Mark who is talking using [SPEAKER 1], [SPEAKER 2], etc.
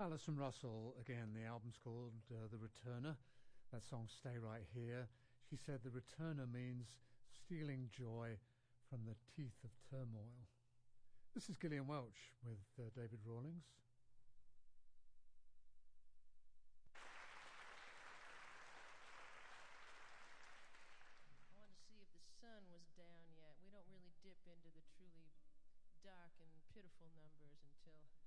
[SPEAKER 1] Alison Russell, again, the album's called The Returner. That song, Stay Right Here. She said the returner means stealing joy from the teeth of turmoil. This is Gillian Welch with David Rawlings.
[SPEAKER 2] I wanted to see if the sun was down yet. We don't really dip into the truly dark and pitiful numbers until